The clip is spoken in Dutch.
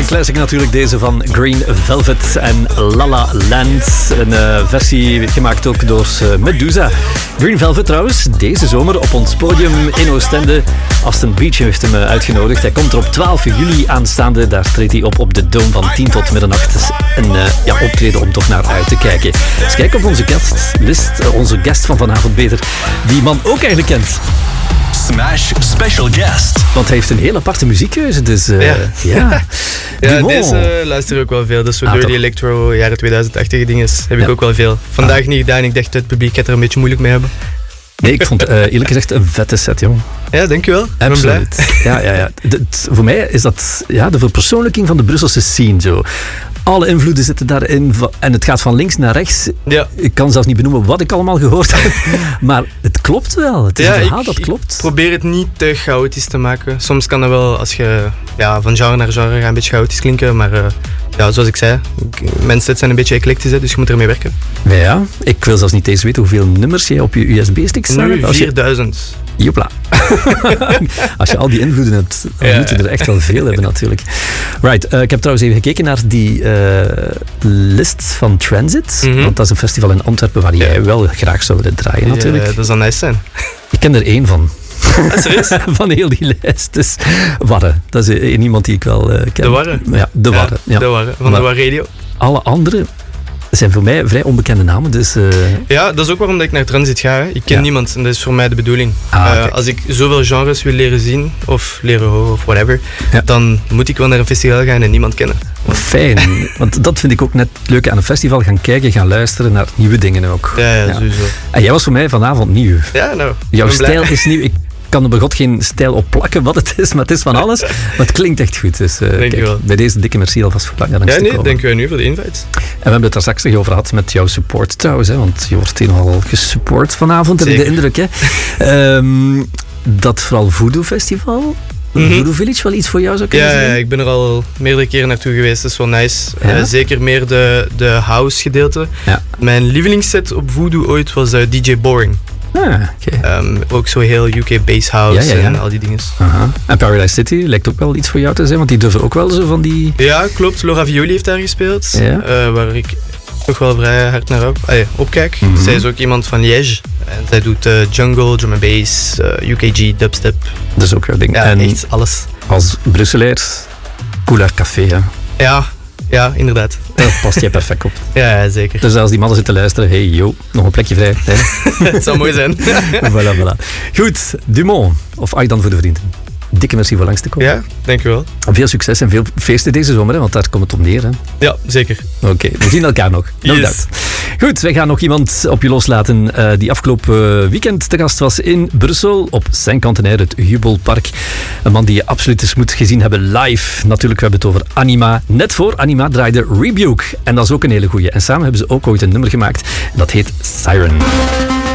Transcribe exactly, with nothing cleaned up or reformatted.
classic natuurlijk, deze van Green Velvet en La La Land. Een uh, versie gemaakt ook door uh, Medusa. Green Velvet trouwens, deze zomer op ons podium in Oostende. Aston Beach heeft hem uh, uitgenodigd. Hij komt er op twaalf juli aanstaande. Daar treedt hij op op de Dome van tien tot middernacht. Dus een uh, ja, optreden om toch naar uit te kijken. Dus kijk op onze gastlist, uh, onze guest van vanavond beter, die man ook eigenlijk kent. Smash Special Guest. Want hij heeft een heel aparte muziekkeuze, dus uh, ja. ja. ja, deze uh, luister ik ook wel veel. Dat is zo ah, dirty toch? electro, jaren tweeduizend-achtige dingen. Heb ik ja. ook wel veel. Vandaag ah. niet gedaan. Ik dacht dat het publiek het er een beetje moeilijk mee hebben. Nee, ik vond uh, eerlijk gezegd een vette set, jong. Ja, dankjewel. Ik ben blij. Ja, ja, ja. Het, het, voor mij is dat ja, de verpersoonlijking van de Brusselse scene zo. Alle invloeden zitten daarin en het gaat van links naar rechts. Ja. Ik kan zelfs niet benoemen wat ik allemaal gehoord heb, maar het klopt wel. Het is ja, een verhaal ik, dat klopt. Ik probeer het niet te chaotisch te maken. Soms kan dat wel, als je ja, van genre naar genre gaat, een beetje chaotisch klinken, maar uh, ja, zoals ik zei, mensen zijn een beetje eclectisch, hè, dus je moet ermee werken. Ja, ik wil zelfs niet eens weten hoeveel nummers jij op je U S B-stick staan. Nu vierduizend. Joepla. Als je al die invloeden hebt, dan ja. moet je er echt wel veel hebben natuurlijk. Right, uh, ik heb trouwens even gekeken naar die uh, list van Transit. Mm-hmm. Want dat is een festival in Antwerpen waar jij wel graag zou willen draaien natuurlijk. Ja, dat zou nice zijn. Ik ken er één van. Ah, van heel die lijst. Dus Warre, dat is een, iemand die ik wel uh, ken. De Warre? Ja, De Warre. Ja, ja. De Warre, van maar de Warre Radio. Alle anderen zijn voor mij vrij onbekende namen. Dus, uh... ja, dat is ook waarom dat ik naar Transit ga. Hè. Ik ken ja. niemand en dat is voor mij de bedoeling. Ah, uh, als ik zoveel genres wil leren zien of leren horen of whatever, ja. dan moet ik wel naar een festival gaan en niemand kennen. Fijn, want dat vind ik ook net leuk aan een festival. Gaan kijken, gaan luisteren naar nieuwe dingen ook. Ja, ja, ja. sowieso. En jij was voor mij vanavond nieuw. Ja, nou. Jouw stijl is nieuw. Ik kan er bij God geen stijl op plakken wat het is, maar het is van alles. Maar het klinkt echt goed. Dus uh, kijk, wel. Bij deze dikke merci alvast voor lang naar ja, nee, dank u nu voor de invite. En we hebben het daar straks nog over gehad met jouw support trouwens, hè, want je wordt hier nogal gesupport vanavond, heb ik de indruk. Hè. Um, dat vooral Voodoo Festival... Mm-hmm. Voodoo Village wel iets voor jou zou kunnen ja, zijn? Ja, ik ben er al meerdere keren naartoe geweest. Dat is wel nice. Ja? Uh, zeker meer de, de house gedeelte. Ja. Mijn lievelingsset op Voodoo ooit was uh, D J Boring. Ah, okay. um, ook zo heel U K bass house ja, ja, ja. en al die dingen. Aha. En Paradise City lijkt ook wel iets voor jou te zijn, want die durven ook wel zo van die... Ja, klopt. Laura Violi heeft daar gespeeld. Ja. Uh, waar ik toch wel vrij hard naar op, allee, opkijk. Mm-hmm. Zij is ook iemand van Liège. En zij doet uh, jungle, drum and bass, uh, U K G, dubstep. Dat is ook jouw ding. Ja, en echt alles. Als Brusselaar, Couleur Café, hè? Ja, ja, inderdaad. Daar past jij perfect op. Ja, zeker. Dus als die mannen zitten luisteren, hey yo, nog een plekje vrij. Het zou mooi zijn. voilà, voilà. Goed, Dumont, of Ach dan voor de vrienden. Dikke merci voor langs te komen. Ja, dankjewel. Veel succes en veel feesten deze zomer, hè, want daar komt het om neer. Hè. Ja, zeker. Oké, okay, we zien elkaar nog. No yes. doubt. Goed, wij gaan nog iemand op je loslaten uh, die afgelopen weekend te gast was in Brussel op Saint-Cantenaire, het Jubelpark. Een man die je absoluut eens moet gezien hebben live. Natuurlijk, we hebben het over Anima. Net voor Anima draaide Rebuke. En dat is ook een hele goeie. En samen hebben ze ook ooit een nummer gemaakt. Dat heet Siren.